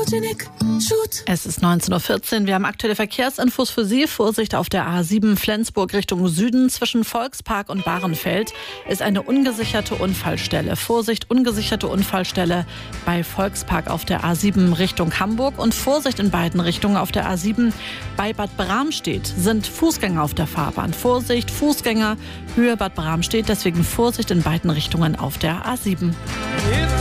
Es ist 19:14 Uhr. Wir haben aktuelle Verkehrsinfos für Sie. Vorsicht auf der A7 Flensburg Richtung Süden. Zwischen Volkspark und Bahrenfeld ist eine ungesicherte Unfallstelle. Vorsicht, ungesicherte Unfallstelle bei Volkspark auf der A7 Richtung Hamburg. Und Vorsicht in beiden Richtungen auf der A7 bei Bad Bramstedt sind Fußgänger auf der Fahrbahn. Vorsicht, Fußgänger, Höhe Bad Bramstedt. Deswegen Vorsicht in beiden Richtungen auf der A7.